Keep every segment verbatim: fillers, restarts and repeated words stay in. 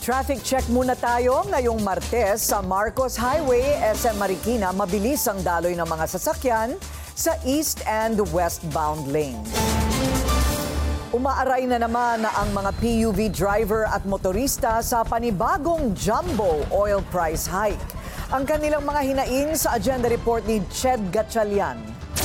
Traffic check muna tayo ngayong Martes sa Marcos Highway, S M Marikina. Mabilis ang daloy ng mga sasakyan sa east and westbound lanes. Umaaray na naman ang mga P U V driver at motorista sa panibagong jumbo oil price hike. Ang kanilang mga hinaing sa agenda report ni Ched Gatchalian.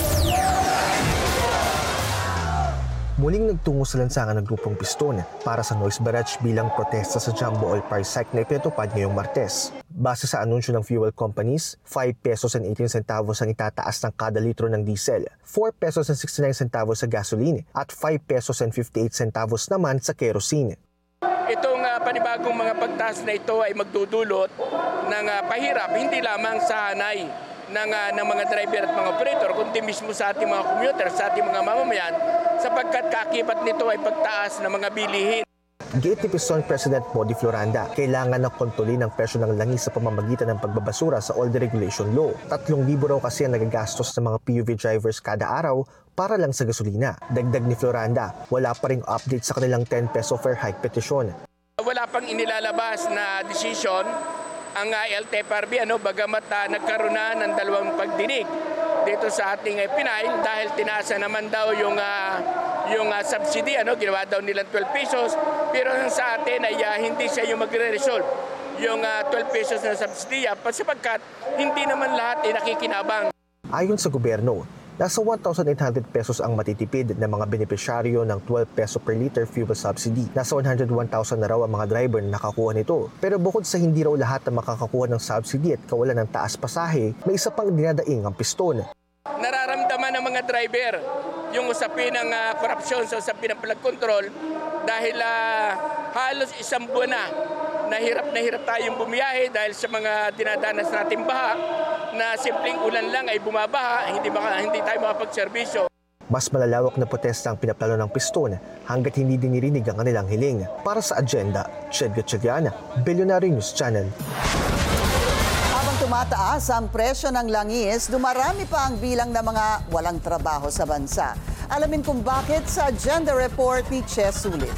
Muling nagtungo sa lansangan ng grupong Piston para sa noise barrage bilang protesta sa jumbo oil price hike na ipinatupad ngayong Martes. Base sa anunsyo ng fuel companies, five pesos and eighteen centavos ang itataas ng kada litro ng diesel, four pesos and sixty-nine centavos sa gasoline at five pesos and fifty-eight centavos naman sa kerosene. Itong uh, panibagong mga pagtaas na ito ay magdudulot ng uh, pahirap hindi lamang sa hanay ng, uh, ng mga driver at mga operator, kundi mismo sa ating mga commuter, sa ating mga mamamayan, sapagkat kakibat nito ay pagtaas ng mga bilihin. Giit ni Piston President Modi Floranda, kailangan na kontrolin ang presyo ng langis sa pamamagitan ng pagbabasura sa Oil Deregulation Law. Tatlong libo raw kasi ang nagagastos ng mga P U V drivers kada araw para lang sa gasolina. Dagdag ni Floranda, wala pa ring update sa kanilang ten peso fare hike petition. Wala pang inilalabas na desisyon ang uh, L T F R B, ano, bagamat uh, nagkaroon na ng dalawang pagdinig dito sa ating uh, Pinail dahil tinasa naman daw yung uh, yung uh, subsidy, ano, ginawa daw nilang twelve pesos, pero sa atin ay uh, hindi siya yung magre-resolve yung uh, twelve pesos na subsidy sapagkat hindi naman lahat ay nakikinabang. Ayon sa gobyerno, nasa one thousand eight hundred pesos ang matitipid ng mga benepisyaryo ng twelve peso per liter fuel subsidy. Nasa one hundred one thousand na raw ang mga driver na nakakuha nito. Pero bukod sa hindi raw lahat na makakakuha ng subsidy at kawalan ng taas pasahe, may isa pang dinadaing ang Piston. Nararamdaman ng mga driver yung usapin ng uh, korupsyon sa usapin ng flood control dahil uh, halos isang buwan na nahirap na hirap tayong bumiyahe dahil sa mga dinadanas nating baha na simpleng ulan lang ay bumabaha, hindi, maka, hindi tayo makapagserbisyo. Mas malalawak na protesta ang pinaplano ng Piston hanggat hindi dinirinig ang kanilang hiling. Para sa agenda, Ched Gatchalian, Billionaire News Channel. Tumataas ang presyo ng langis, dumarami pa ang bilang ng mga walang trabaho sa bansa. Alamin kung bakit sa Agenda Report ni Che Sulit.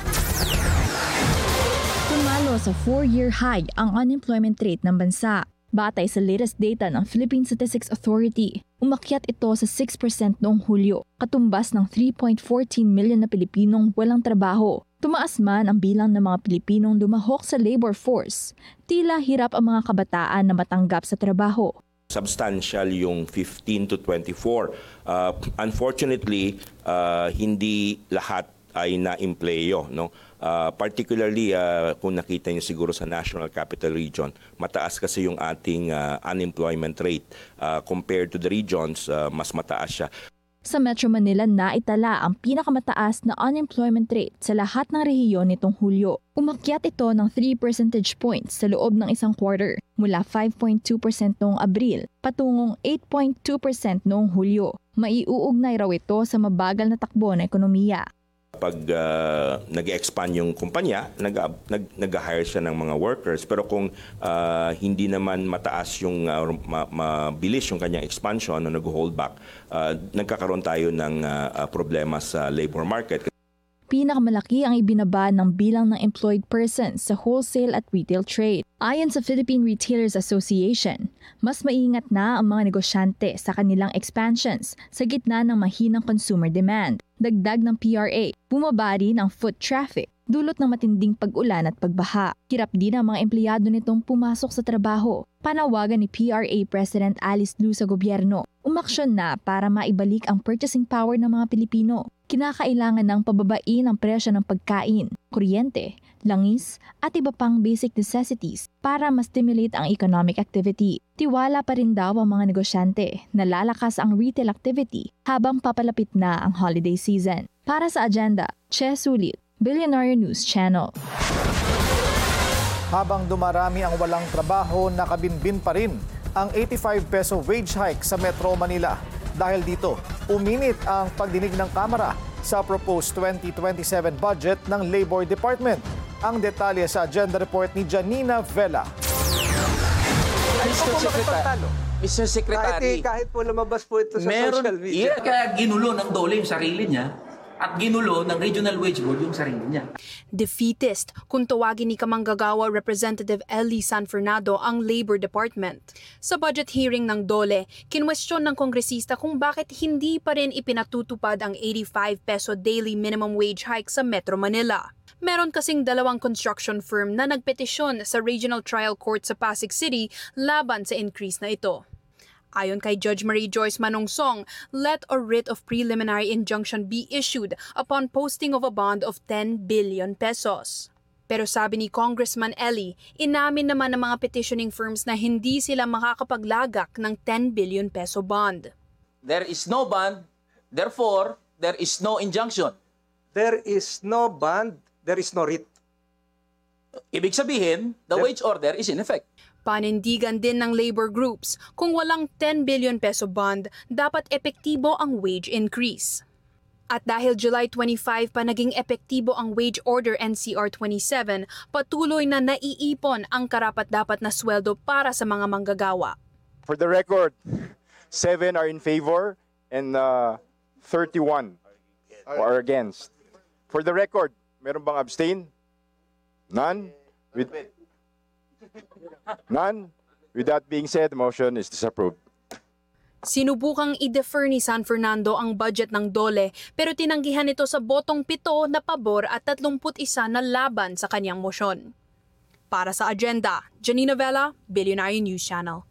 Tumalo sa four-year high ang unemployment rate ng bansa. Batay sa latest data ng Philippine Statistics Authority, umakyat ito sa six percent noong Hulyo, katumbas ng three point one four million na Pilipinong walang trabaho. Tumaas man ang bilang ng mga Pilipinong lumahok sa labor force, tila hirap ang mga kabataan na matanggap sa trabaho. Substantial yung fifteen to twenty-four. Uh, unfortunately, uh, hindi lahat ay na-empleyo, no? Uh, particularly uh, kung nakita niyo siguro sa National Capital Region, mataas kasi yung ating uh, unemployment rate. Uh, compared to the regions, uh, mas mataas siya. Sa Metro Manila, naitala ang pinakamataas na unemployment rate sa lahat ng rehiyon nitong Hulyo. Umakyat ito ng three percentage points sa loob ng isang quarter, mula five point two percent noong Abril patungong eight point two percent noong Hulyo. Maiuugnay raw ito sa mabagal na takbo ng ekonomiya. Pag uh, nag-expand yung kumpanya, nag- nag- nag-hire siya ng mga workers. Pero kung uh, hindi naman mataas yung, uh, ma- mabilis yung kanyang expansion o nag-hold back, uh, nagkakaroon tayo ng uh, problema sa labor market. Pinakamalaki ang ibinaba ng bilang ng employed persons sa wholesale at retail trade. Ayon sa Philippine Retailers Association, mas maingat na ang mga negosyante sa kanilang expansions sa gitna ng mahinang consumer demand. Dagdag ng P R A, bumaba rin ang foot traffic, dulot ng matinding pag-ulan at pagbaha. Hirap din ang mga empleyado nitong pumasok sa trabaho. Panawagan ni P R A President Alice Lu sa gobyerno, umaksyon na para maibalik ang purchasing power ng mga Pilipino. Kinakailangan ng pababain ang presyo ng pagkain, kuryente, langis at iba pang basic necessities para ma-stimulate ang economic activity. Tiwala pa rin daw ang mga negosyante na lalakas ang retail activity habang papalapit na ang holiday season. Para sa agenda, Che Sulit, Billionaire News Channel. Habang dumarami ang walang trabaho, nakabinbin pa rin ang eighty-five peso wage hike sa Metro Manila. Dahil dito, uminit ang pagdinig ng Kamara sa proposed twenty twenty-seven budget ng Labor Department. Ang detalye sa Agenda Report ni Janina Vela. mister Secretary, mister Secretary, kahit, kahit po lumabas po ito sa meron, social media. Yeah, kaya ginulo ng dole yung sarili niya at ginulo ng Regional Wage Board yung sarili niya. Defeatist kung tawagin ni Kamanggagawa Representative Ellie San Fernando ang Labor Department. Sa budget hearing ng DOLE, kinwestiyon ng kongresista kung bakit hindi pa rin ipinatutupad ang eighty-five peso daily minimum wage hike sa Metro Manila. Meron kasing dalawang construction firm na nagpetisyon sa Regional Trial Court sa Pasig City laban sa increase na ito. Ayon kay Judge Marie Joyce Manongsong, let a writ of preliminary injunction be issued upon posting of a bond of ten billion pesos. Pero sabi ni Congressman Ellie, inamin naman ng mga petitioning firms na hindi sila makakapaglagak ng ten billion peso bond. There is no bond, therefore, there is no injunction. There is no bond, there is no writ. Ibig sabihin, the There- wage order is in effect. Panindigan din ng labor groups, kung walang ten billion peso bond, dapat epektibo ang wage increase. At dahil July twenty-five pa naging epektibo ang Wage Order N C R twenty-seven, patuloy na naiipon ang karapat-dapat na sweldo para sa mga manggagawa. For the record, seven are in favor and uh, thirty-one are against. For the record, meron bang abstain? None? With, none? With that being said, the motion is disapproved. Sinubukang i-defer ni San Fernando ang budget ng DOLE pero tinanggihan ito sa botong pito na pabor at tatlumpu't isa na laban sa kanyang mosyon. Para sa Agenda, Janina Vela, Billionaire News Channel.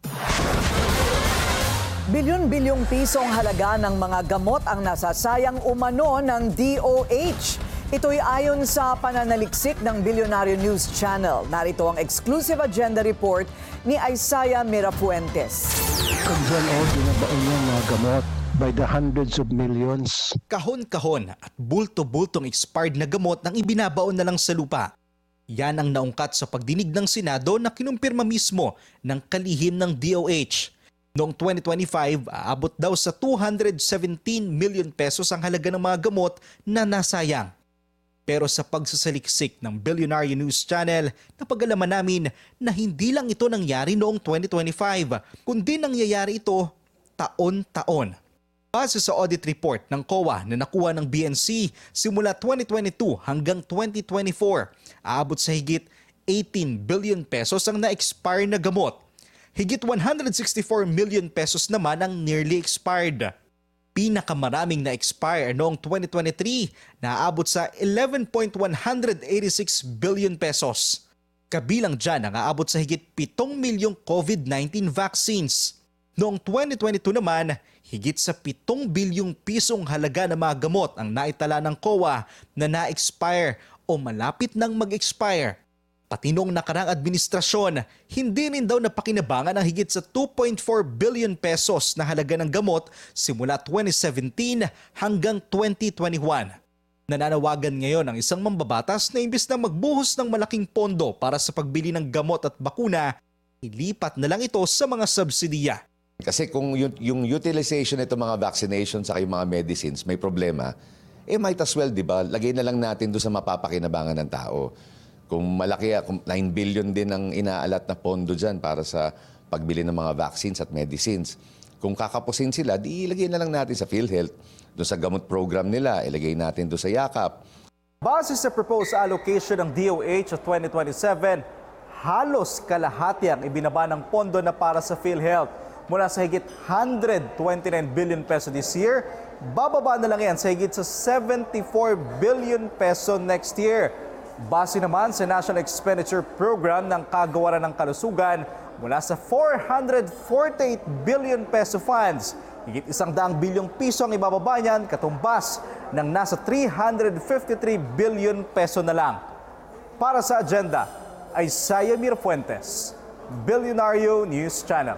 Bilyon-bilyong pisong halaga ng mga gamot ang nasasayang umano ng D O H. Ito'y ayon sa pananaliksik ng Billionaire News Channel. Narito ang exclusive agenda report ni Isaiah Mirafuentes. Kandiyan o, binabaon niya mga gamot by the hundreds of millions. Kahon-kahon at bulto-bultong expired na gamot ang ibinabaon na lang sa lupa. Yan ang naungkat sa pagdinig ng Senado na kinumpirma mismo ng kalihim ng D O H. Noong twenty twenty-five, aabot daw sa two hundred seventeen million pesos ang halaga ng mga gamot na nasayang. Pero sa pagsasaliksik ng Billionaire News Channel, napag-alaman namin na hindi lang ito nangyari noong twenty twenty-five, kundi nangyayari ito taon-taon. Base sa audit report ng C O A na nakuha ng B N C simula twenty twenty-two hanggang twenty twenty-four, aabot sa higit eighteen billion pesos ang na-expire na gamot. Higit one hundred sixty-four million pesos naman ang nearly expired. Pinakamaraming na-expire noong twenty twenty-three na aabot sa eleven point one eight six billion pesos. Kabilang dyan ang aabot sa higit pitong milyong COVID nineteen vaccines. Noong twenty twenty-two naman, higit sa pitong bilyong pisong halaga ng mga gamot ang naitala ng C O A na na-expire o malapit nang mag-expire. Pati noong nakarang administrasyon, hindi rin daw napakinabangan ang higit sa two point four billion pesos na halaga ng gamot simula twenty seventeen hanggang twenty twenty-one. Nananawagan ngayon ang isang mambabatas na imbis na magbuhos ng malaking pondo para sa pagbili ng gamot at bakuna, ilipat na lang ito sa mga subsidiya. Kasi kung yung, yung utilization nito mga vaccinations sa yung mga medicines may problema, eh might as well, di ba, lagay na lang natin doon sa mapapakinabangan ng tao. Kung malaki, kung nine billion din ang inaalat na pondo dyan para sa pagbili ng mga vaccines at medicines. Kung kakapusin sila, di ilagay na lang natin sa PhilHealth, doon sa gamot program nila, ilagay natin doon sa yakap. Base sa proposed allocation ng D O H at twenty twenty-seven, halos kalahati ang ibinaba ng pondo na para sa PhilHealth. Mula sa higit one hundred twenty-nine billion peso this year, bababa na lang yan sa higit sa seventy-four billion peso next year. Base naman sa National Expenditure Program ng Kagawaran ng Kalusugan, mula sa four hundred forty-eight billion peso funds, higit isang daang bilyong piso ang ibababa niyan, katumbas ng nasa three hundred fifty-three billion peso na lang. Para sa agenda, Isaiah Mirafuentes, Billionaire News Channel.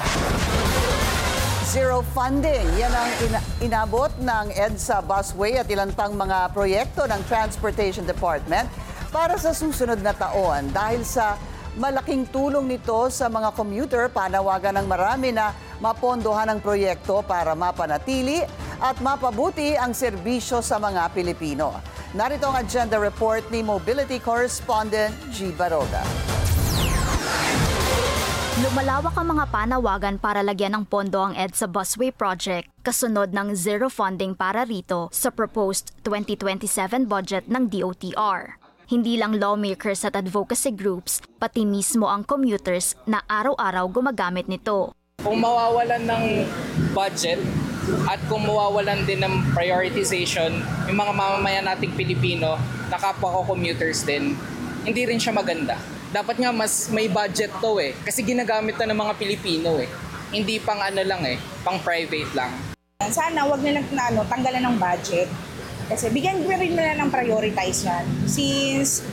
Zero funding. Yan ang ina- inabot ng EDSA Busway at ilan pang mga proyekto ng Transportation Department para sa susunod na taon. Dahil sa malaking tulong nito sa mga commuter, panawagan ng marami na mapondohan ang proyekto para mapanatili at mapabuti ang serbisyo sa mga Pilipino. Narito ang agenda report ni Mobility Correspondent G. Baroga. Lumalawak ang mga panawagan para lagyan ng pondo ang EDSA Busway Project kasunod ng zero funding para rito sa proposed twenty twenty-seven budget ng D O T R. Hindi lang lawmakers at advocacy groups, pati mismo ang commuters na araw-araw gumagamit nito. Kung mawawalan ng budget at kung mawawalan din ng prioritization yung mga mamamayan nating Pilipino na kapwa ko commuters din, hindi rin siya maganda. Dapat nga mas may budget to eh. Kasi ginagamit to ng mga Pilipino eh. Hindi pang ano lang eh, pang private lang. Sana wag nilang na, ano, tanggalan ng budget. Kasi bigyan rin nila ng prioritize yan. Since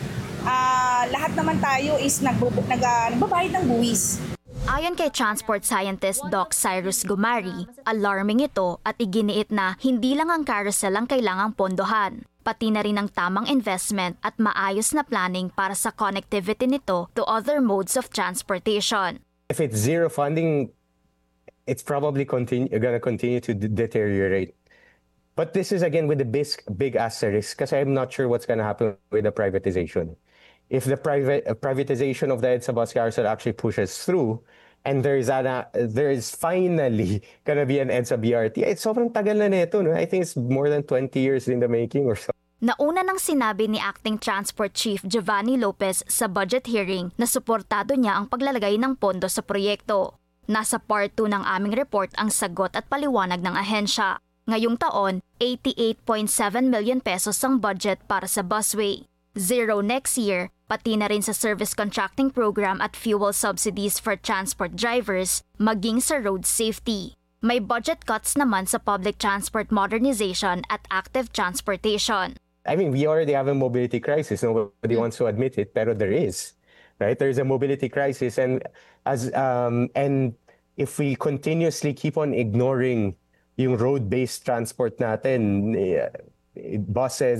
uh, lahat naman tayo is nagbubu- nag, uh, nagbabayad ng buwis. Ayon kay transport scientist Doc Cyrus Gumari, alarming ito at iginiit na hindi lang ang carousel ang kailangang pondohan, pati na rin ang tamang investment at maayos na planning para sa connectivity nito to other modes of transportation. If it's zero funding, it's probably continue, gonna continue to d- deteriorate. But this is again with the big, big asterisk because I'm not sure what's gonna happen with the privatization. If the private uh, privatization of the EDSA bus carousel actually pushes through, and there is ana, there is finally gonna be an EDSA B R T, it's sobrang tagal na nito, no? I think it's more than twenty years in the making or so. Nauna nang sinabi ni Acting Transport Chief Giovanni Lopez sa budget hearing na suportado niya ang paglalagay ng pondo sa proyekto. Nasa part two ng aming report ang sagot at paliwanag ng ahensya. Ngayong taon, eighty-eight point seven million pesos ang budget para sa busway. Zero next year, pati na rin sa service contracting program at fuel subsidies for transport drivers, maging sa road safety. May budget cuts naman sa public transport modernization at active transportation. I mean, we already have a mobility crisis. Nobody wants to admit it, pero there is, right? There is a mobility crisis, and as um, and if we continuously keep on ignoring yung road-based transport natin, eh, buses,